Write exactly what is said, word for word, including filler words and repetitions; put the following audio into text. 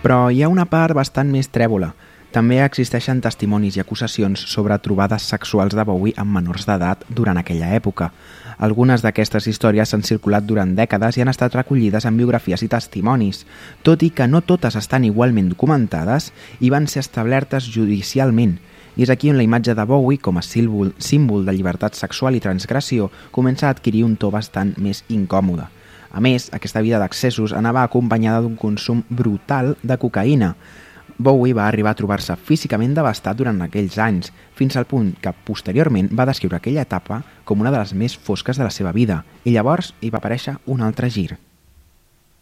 Però hi ha una part bastant més trèvola. També existeixen testimonis i acusacions sobre trobades sexuals de Bowie amb menors d'edat durant aquella època. Algunes d'aquestes històries s'han circulat durant dècades i han estat recollides en biografies i testimonis, tot i que no totes estan igualment documentades i van ser establertes judicialment. I és aquí on la imatge de Bowie com a símbol, símbol de llibertat sexual i transgressió comença a adquirir un to bastant més incòmode. A més, aquesta vida d'accessos anava acompanyada d'un consum brutal de cocaïna. Bowie va arribar a trobar-se físicament devastat durant aquells anys, fins al punt que posteriorment va descriure aquella etapa com una de les més fosques de la seva vida, i llavors hi va aparèixer un altre gir.